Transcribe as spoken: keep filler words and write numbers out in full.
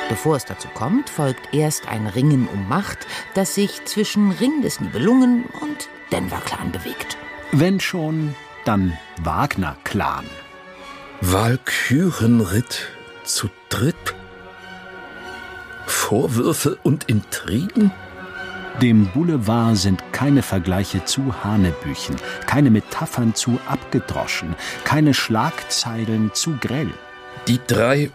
Bevor es dazu kommt, folgt erst ein Ringen um Macht, das sich zwischen Ring des Nibelungen und Denver-Clan bewegt. Wenn schon, dann Wagner-Clan. Walkürenritt zu dritt? Vorwürfe und Intrigen? Dem Boulevard sind keine Vergleiche zu Hanebüchen, keine Metaphern zu abgedroschen, keine Schlagzeilen zu grell. Die drei